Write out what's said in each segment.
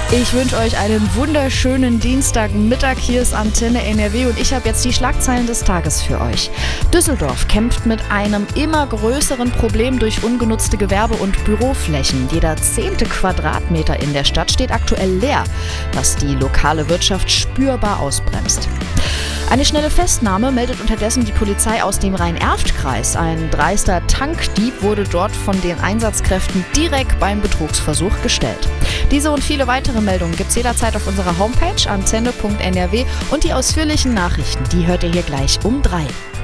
Ich wünsche euch einen wunderschönen Dienstagmittag. Hier ist Antenne NRW und ich habe jetzt die Schlagzeilen des Tages für euch. Düsseldorf kämpft mit einem immer größeren Problem durch ungenutzte Gewerbe- und Büroflächen. Jeder 10. Quadratmeter in der Stadt steht aktuell leer, was die lokale Wirtschaft spürbar ausbremst. Eine schnelle Festnahme meldet unterdessen die Polizei aus dem Rhein-Erft-Kreis. Ein dreister Tankdieb wurde dort von den Einsatzkräften direkt beim Betrugsversuch gestellt. Diese und viele weitere Meldungen gibt's jederzeit auf unserer Homepage antenne.nrw und die ausführlichen Nachrichten, die hört ihr hier gleich um 3.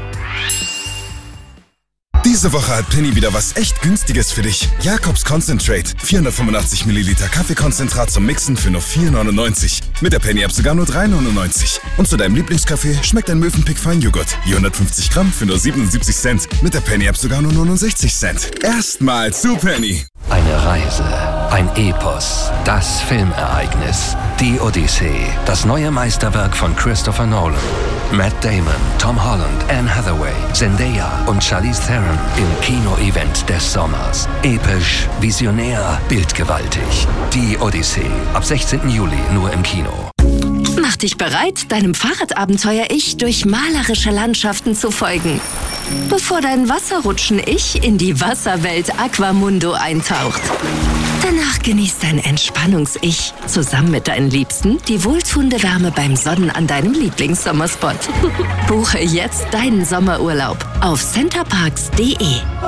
Diese Woche hat Penny wieder was echt Günstiges für dich. Jacobs Concentrate. 485 Milliliter Kaffeekonzentrat zum Mixen für nur 4,99. Mit der Penny-App sogar nur 3,99. Und zu deinem Lieblingskaffee schmeckt ein Mövenpick Feinjoghurt. Je 150 Gramm für nur 77 Cent. Mit der Penny-App sogar nur 69 Cent. Erstmal zu Penny. Eine Reise, ein Epos, das Filmereignis, die Odyssee, das neue Meisterwerk von Christopher Nolan. Matt Damon, Tom Holland, Anne Hathaway, Zendaya und Charlize Theron im Kino-Event des Sommers. Episch, visionär, bildgewaltig. Die Odyssee, ab 16. Juli nur im Kino. Mach dich bereit, deinem Fahrradabenteuer-Ich durch malerische Landschaften zu folgen, bevor dein Wasserrutschen-Ich in die Wasserwelt Aquamundo eintaucht. Danach genießt dein Entspannungs-Ich zusammen mit deinen Liebsten die wohltuende Wärme beim Sonnen an deinem Lieblingssommerspot. Buche jetzt deinen Sommerurlaub auf centerparks.de.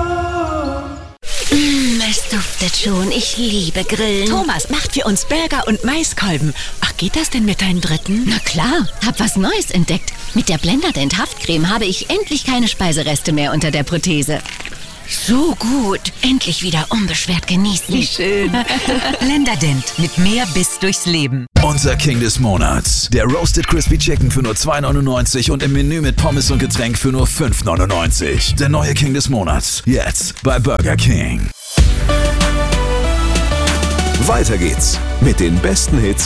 Es duftet schon. Ich liebe Grillen. Thomas macht für uns Burger und Maiskolben. Ach, geht das denn mit deinem dritten? Na klar, hab was Neues entdeckt. Mit der Blenderdent Haftcreme habe ich endlich keine Speisereste mehr unter der Prothese. So gut. Endlich wieder unbeschwert genießen. Wie schön. Blenderdent mit mehr Biss durchs Leben. Unser King des Monats. Der Roasted Crispy Chicken für nur 2,99 und im Menü mit Pommes und Getränk für nur 5,99. Der neue King des Monats. Jetzt bei Burger King. Weiter geht's mit den besten Hits